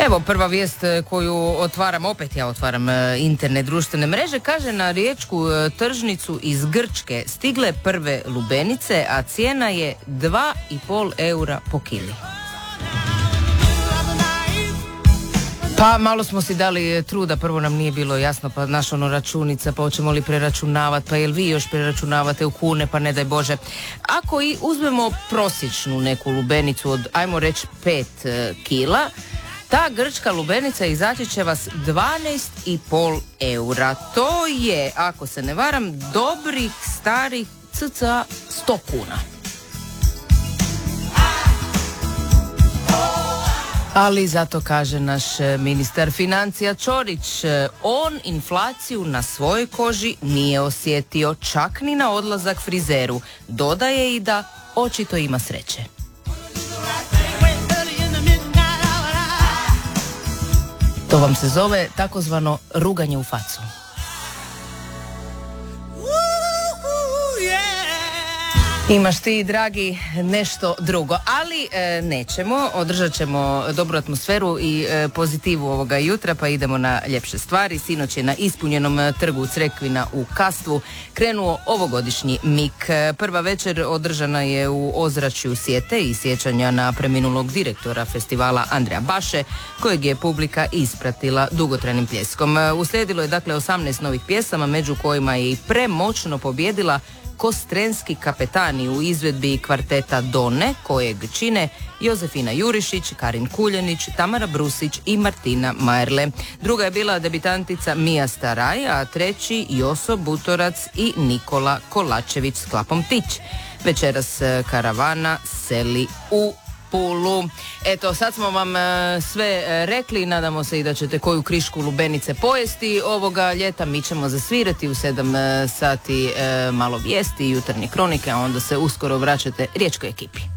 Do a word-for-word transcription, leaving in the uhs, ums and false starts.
Evo, prva vijest koju otvaram, opet ja otvaram internet, društvene mreže, kaže na riječku tržnicu iz Grčke stigle prve lubenice, a cijena je dva i pol eura po kili. Pa malo smo si dali truda, prvo nam nije bilo jasno, pa naša ono računica, pa hoćemo li preračunavati, pa jel vi još preračunavate u kune, pa ne daj Bože. Ako i uzmemo prosječnu neku lubenicu od, ajmo reći, pet kila, ta grčka lubenica izaći će vas dvanaest i pol eura. To je, ako se ne varam, dobrih starih cca sto kuna. Ali zato kaže naš ministar financija Ćorić, on inflaciju na svojoj koži nije osjetio čak ni na odlazak frizeru. Dodaje i da očito ima sreće. To vam se zove takozvano ruganje u facu. Imaš ti, dragi, nešto drugo, ali e, nećemo, održat ćemo dobru atmosferu i e, pozitivu ovoga jutra, pa idemo na ljepše stvari. Sinoć je na ispunjenom trgu Crekvina u Kastvu krenuo ovogodišnji mik. Prva večer održana je u ozračju sjete i sjećanja na preminulog direktora festivala Andreja Baše, kojeg je publika ispratila dugotrajnim pljeskom. Uslijedilo je dakle osamnaest novih pjesama, među kojima je i premoćno pobjedila Kostrenski kapetani u izvedbi kvarteta Done, kojeg čine Jozefina Jurišić, Karin Kuljanić, Tamara Brusić i Martina Majerle. Druga je bila debitantica Mija Staraj, a treći Joso Butorac i Nikola Kolačević s Klapom Tić. Večeras karavana seli u Pulu. Eto, sad smo vam e, sve e, rekli, nadamo se i da ćete koju krišku lubenice pojesti ovoga ljeta. Mi ćemo zasvirati u sedam e, sati e, malo vijesti i jutarnje kronike, a onda se uskoro vraćate riječkoj ekipi.